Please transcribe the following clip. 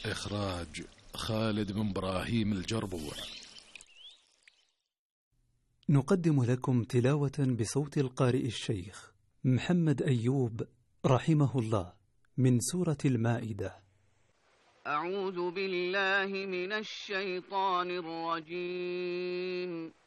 إخراج خالد بن إبراهيم الجربوع. نقدم لكم تلاوة بصوت القارئ الشيخ محمد أيوب رحمه الله من سورة المائدة. أعوذ بالله من الشيطان الرجيم.